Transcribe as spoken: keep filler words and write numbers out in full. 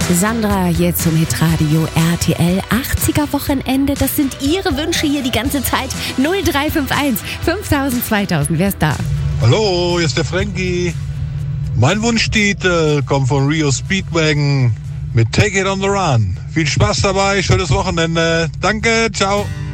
Sandra hier zum Hitradio R T L achtziger Wochenende. Das sind Ihre Wünsche hier die ganze Zeit. null drei fünf eins fünftausend zweitausend. Wer ist da? Hallo, hier ist der Frankie. Mein Wunschtitel kommt von Rio Speedwagon mit Take It on the Run. Viel Spaß dabei, schönes Wochenende. Danke, ciao.